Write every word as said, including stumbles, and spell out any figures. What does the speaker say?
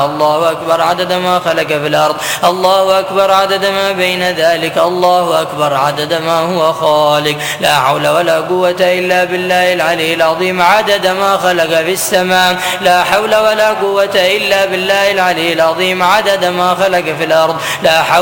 الله أكبر عدد ما خلق في الأرض. الله أكبر عدد ما بين ذلك. الله أكبر عدد ما هو خالق. لا حول ولا قوة إلا بالله العلي العظيم عدد ما خلق في السماء. لا حول ولا قوة إلا بالله العلي العظيم عدد ما خلق في الأرض. لا حول